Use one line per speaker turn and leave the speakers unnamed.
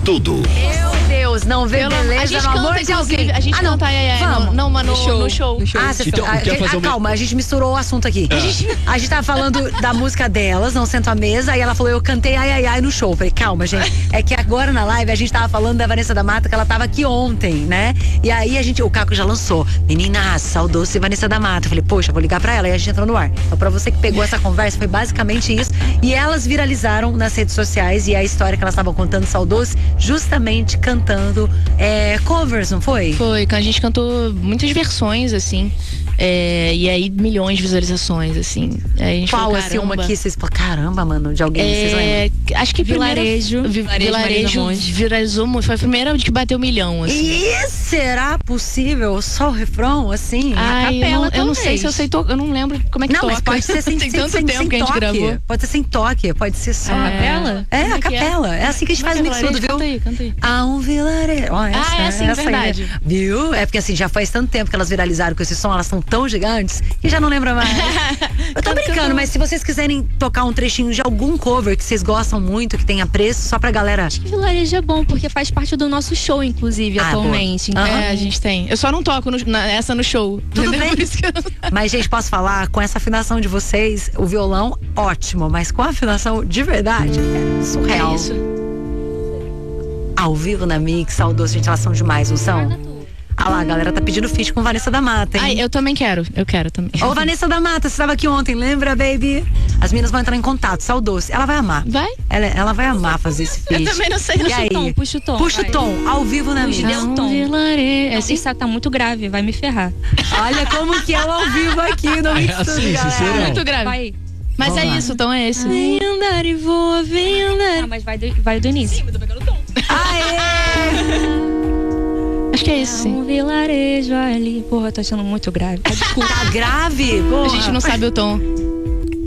tudo.
Meu Deus, não vê beleza no amor de alguém.
A gente canta ai, ai, ai.
Vamos.
Não, mas no show.
Então, quer fazer
calma, a gente misturou o assunto aqui. A gente tava falando da música delas, Não Sento à Mesa, e ela falou, eu cantei ai, ai, ai no show. Falei, calma, gente. É que agora na live a gente tava falando da Vanessa da Mata, que ela tava aqui ontem, né? E aí o Caco já lançou. Meninas, saudoce Vanessa da Mata. Eu falei, poxa, vou ligar pra ela. E a gente entrou no ar. Então, pra você que pegou essa conversa, foi basicamente isso. E elas viralizaram nas redes sociais, e a história que elas estavam contando, saudoce, justamente cantando covers, não foi?
Foi, a gente cantou muitas versões, assim. E aí, milhões de visualizações, assim. Aí a gente
Qual,
falou,
assim, uma que vocês falaram, caramba, mano, de alguém, vocês lembram?
Acho que
Vilarejo.
Vilarejo viralizou muito. Foi a primeira que bateu 1 milhão, assim.
E será possível só o refrão, assim?
Ai,
capela,
eu não sei se eu sei tocar, eu não lembro como é que
Não,
toca.
mas pode ser sem
Tem tanto
sem
tempo que a gente
toque.
gravou.
Pode ser sem toque, pode ser só.
Capela?
A capela. É assim que a gente faz o mixudo, viu?
Canta aí.
Há um vilarejo. Ó,
sim,
essa
verdade.
Aí, né? Viu? É porque assim, já faz tanto tempo que elas viralizaram com esse som, elas são tão gigantes que já não lembra mais. Eu tô brincando, mas se vocês quiserem tocar um trechinho de algum cover que vocês gostam muito, que tenha preço, só pra galera.
Acho que Vilarejo é bom, porque faz parte do nosso show, inclusive, atualmente. Então,
A gente tem. Eu só não toco essa no show.
Tudo
entendeu?
bem.
Por isso que eu não...
Mas, gente, posso falar, com essa afinação de vocês, o violão, ótimo, mas com a afinação de verdade, é surreal.
É isso.
Ao vivo na Mix, saudoso, gente, elas são demais, não são? Ah lá, a galera tá pedindo feat com Vanessa da Mata, hein?
Ai, eu também quero. Eu quero também.
Ô, Vanessa da Mata, você estava aqui ontem, lembra, baby? As meninas vão entrar em contato, saudoso. Ela vai amar.
Vai?
Ela vai amar fazer esse feat.
Eu também não sei.
E aí?
puxa o tom.
Puxa o
vai.
tom, ao vivo na Mix.
Deu um tom.
Vilarejo.
Essa tá muito grave, vai me ferrar.
Olha como que é o ao vivo aqui no Mix
assim,
Tudo, galera.
sincero.
Muito grave.
Vai.
Mas
Vamos
é
lá.
isso, o tom é esse. Vem andar e voa, vem andar.
Ah, mas vai do início.
Aê!
Acho que é isso, sim.
Um vilarejo ali. Porra, eu tô achando muito grave.
Tá grave?
A gente não sabe o tom.